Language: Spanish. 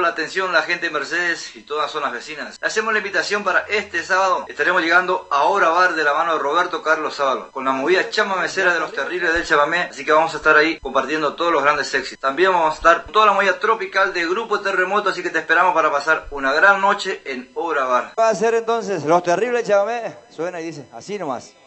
la atención la gente de Mercedes y todas zonas vecinas. Hacemos la invitación para este sábado. Estaremos llegando a Obra Bar de la mano de Roberto Carlos Sábalo, con la movida chamamecera de los Terribles del chamamé. Así que vamos a estar ahí compartiendo todos los grandes éxitos. También vamos a estar con toda la movida tropical de Grupo Terremoto, así que te esperamos para pasar una gran noche en Obra Bar. Va a ser entonces Los Terribles del chamamé. Suena y dice así nomás.